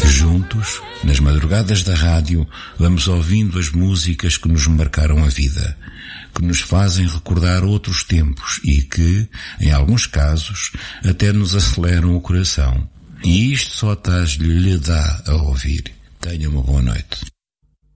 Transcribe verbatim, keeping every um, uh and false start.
Juntos, nas madrugadas da rádio, vamos ouvindo as músicas que nos marcaram a vida, que nos fazem recordar outros tempos e que, em alguns casos, até nos aceleram o coração. E isto só Tás lhe dá a ouvir. Tenha uma boa noite.